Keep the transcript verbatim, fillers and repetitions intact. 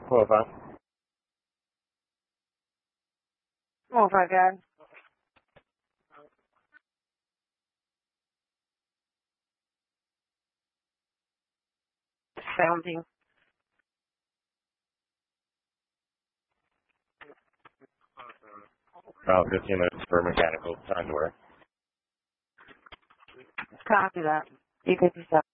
four five. four five, guard. Sounding. About fifteen minutes for mechanical. Time to work. Copy that. E fifty-seven.